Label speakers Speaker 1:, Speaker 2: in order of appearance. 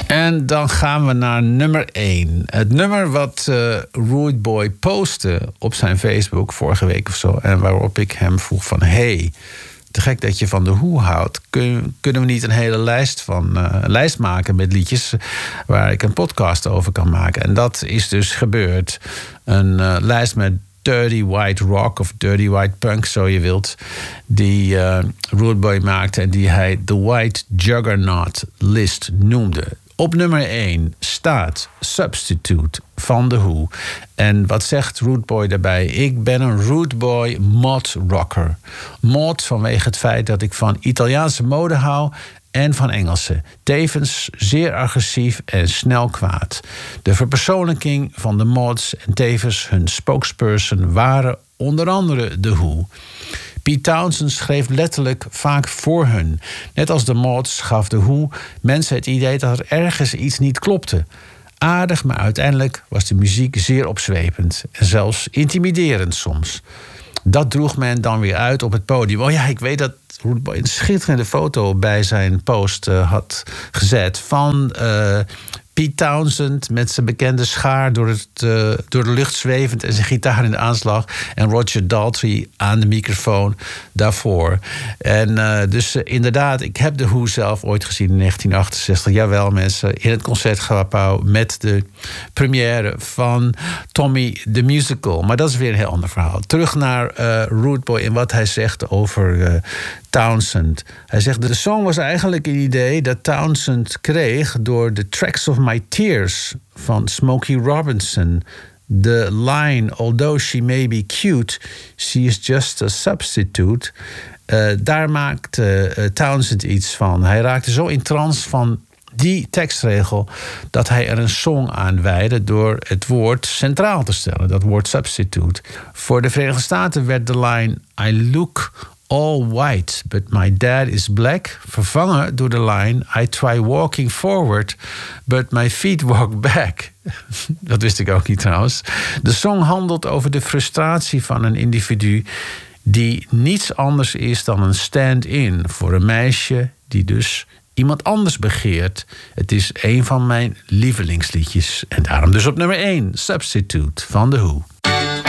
Speaker 1: En dan gaan we naar nummer 1. Het nummer wat Rude Boy postte op zijn Facebook vorige week of zo. En waarop ik hem vroeg van... Hey, te gek dat je van de Who houdt. Kunnen we niet een hele lijst maken met liedjes... waar ik een podcast over kan maken? En dat is dus gebeurd. Een lijst met Dirty White Rock of Dirty White Punk, zo je wilt... die Rude Boy maakte en die hij The White Juggernaut List noemde. Op nummer 1 staat Substitute van The Who. En wat zegt Rude Boy daarbij? Ik ben een Rude Boy mod rocker. Mod vanwege het feit dat ik van Italiaanse mode hou... en van Engelse. Tevens zeer agressief en snel kwaad. De verpersoonlijking van de mods en tevens hun spokesperson... waren onder andere The Who. Pete Townshend schreef letterlijk vaak voor hun. Net als de mods gaf The Who mensen het idee dat er ergens iets niet klopte. Aardig, maar uiteindelijk was de muziek zeer opzwepend. En zelfs intimiderend soms. Dat droeg men dan weer uit op het podium. Oh ja, ik weet dat Rude Boy een schitterende foto bij zijn post had gezet... van Pete Townshend met zijn bekende schaar door de lucht zwevend... en zijn gitaar in de aanslag. En Roger Daltrey aan de microfoon daarvoor. En dus inderdaad, ik heb de Who zelf ooit gezien in 1968. Jawel, mensen, in het Concertgebouw... met de première van Tommy the Musical. Maar dat is weer een heel ander verhaal. Terug naar Rude Boy en wat hij zegt over... Townshend. Hij zegt, de song was eigenlijk een idee dat Townshend kreeg... door The Tracks of My Tears van Smokey Robinson. The line, although she may be cute, she is just a substitute. Daar maakte Townshend iets van. Hij raakte zo in trance van die tekstregel... dat hij er een song aan wijdde door het woord centraal te stellen. Dat woord substitute. Voor de Verenigde Staten werd de line... I look... all white, but my dad is black... vervangen door de line... I try walking forward, but my feet walk back. Dat wist ik ook niet trouwens. De song handelt over de frustratie van een individu... die niets anders is dan een stand-in... voor een meisje die dus iemand anders begeert. Het is een van mijn lievelingsliedjes. En daarom dus op nummer 1, Substitute van The Who.